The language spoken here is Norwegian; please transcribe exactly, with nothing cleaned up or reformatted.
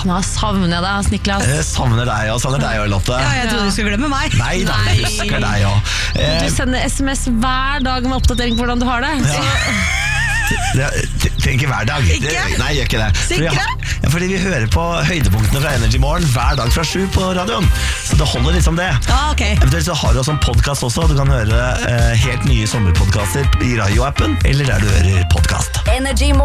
nå savner jeg deg, Niklas. Jeg savner deg og savner deg og Lotte. Ja, jeg trodde du skulle glemme meg. Nei, da, jeg husker deg også. Eh, Du sender sms hver dag med oppdatering på hvordan du har det. Ja. Det, det, det er ikke hver dag. Ikke? Det, nei, jeg gjør ikke det. Fordi, Sikre? ja, fordi vi hører på høydepunktene fra Energy Morgen hver dag fra sju på radioen. Så det holder liksom det. Ah, ok. Eventuelt så har du også en podcast også. Du kan høre eh, helt nye sommerpodcaster i radio-appen, eller der du hører podcast. Energy Morgen.